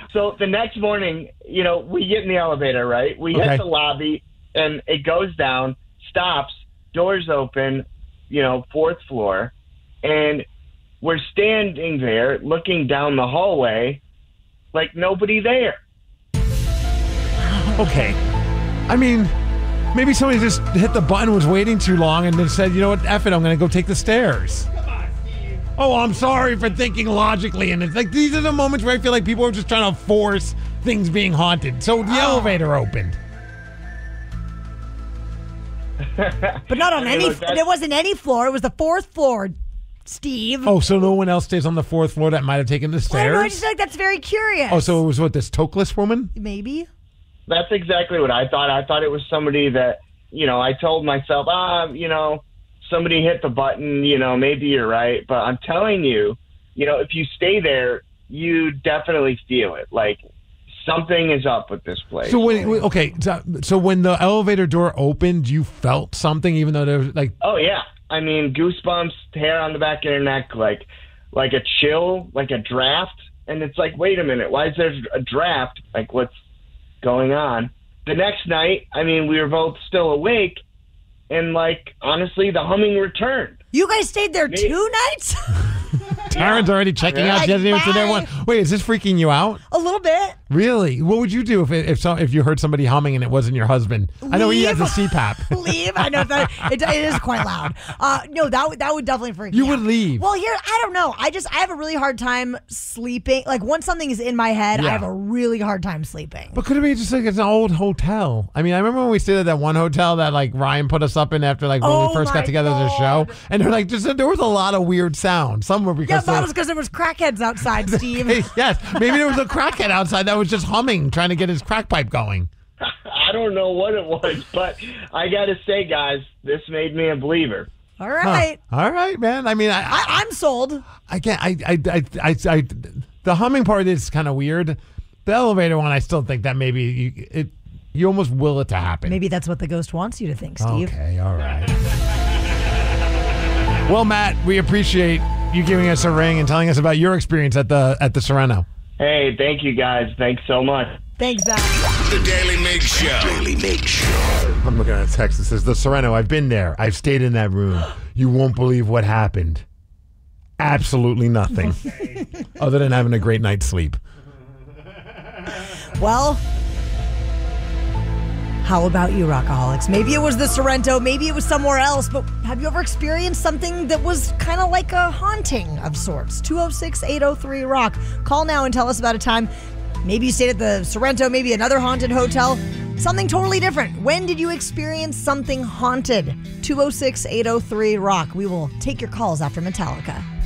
So the next morning, we get in the elevator, right? We hit the lobby, and it goes down, stops, doors open, 4th floor, and we're standing there looking down the hallway like nobody there. Okay. I mean, maybe somebody just hit the button, was waiting too long, and then said, you know what, F it, I'm going to go take the stairs. Oh, I'm sorry for thinking logically. And it's like, these are the moments where I feel like people are just trying to force things being haunted. So the elevator opened. But not on any, there wasn't any floor. It was the 4th floor, Steve. Oh, so no one else stays on the 4th floor that might have taken the stairs? I just feel like that's very curious. Oh, so it was this tokeless woman? Maybe. That's exactly what I thought. I thought it was somebody that, I told myself, somebody hit the button, maybe you're right. But I'm telling you, if you stay there, you definitely feel it. Like, something is up with this place. So so when the elevator door opened, you felt something, even though there was like... Oh, yeah. I mean, goosebumps, hair on the back of your neck, like a chill, like a draft. And it's like, wait a minute, why is there a draft? Like, what's going on? The next night, we were both still awake. And, honestly, the humming returned. You guys stayed there 2 nights? Taryn's already checking out. She hasn't even seen everyone. Wait, is this freaking you out? A little bit. Really? What would you do if you heard somebody humming and it wasn't your husband? Leave. I know he has a CPAP. Leave. I know that it is quite loud. No, that would definitely freak me You out. would leave. Well, I don't know. I have a really hard time sleeping. Like, once something is in my head, I have a really hard time sleeping. But could it be just like it's an old hotel? I remember when we stayed at that one hotel that Ryan put us up in after when we first got together as a show, and they're there was a lot of weird sounds. Some were because that was because there was crackheads outside, Steve. Yes, maybe there was a crackhead outside that was just humming, trying to get his crack pipe going. I don't know what it was, but I got to say, guys, this made me a believer. All right. Huh. All right, man. I'm sold. I can't. The humming part is kind of weird. The elevator one, I still think that maybe you almost will it to happen. Maybe that's what the ghost wants you to think, Steve. Okay, all right. Well, Matt, we appreciate you giving us a ring and telling us about your experience at the Sorrento. Hey, thank you guys. Thanks so much. Thanks, Zach. The Daily Mig Show. Daily Mig Show. I'm looking at a text that says, the Sorrento, I've been there. I've stayed in that room. You won't believe what happened. Absolutely nothing. Other than having a great night's sleep. Well, how about you, Rockaholics? Maybe it was the Sorrento, maybe it was somewhere else, but have you ever experienced something that was kind of like a haunting of sorts? 206-803-ROCK. Call now and tell us about a time. Maybe you stayed at the Sorrento, maybe another haunted hotel. Something totally different. When did you experience something haunted? 206-803-ROCK. We will take your calls after Metallica.